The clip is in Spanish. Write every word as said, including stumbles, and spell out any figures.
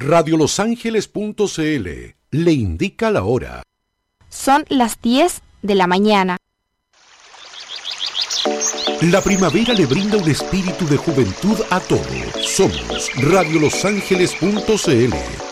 radio los ángeles punto c l le indica la hora. Son las diez de la mañana. La primavera le brinda un espíritu de juventud a todos. Somos radio los ángeles punto c l.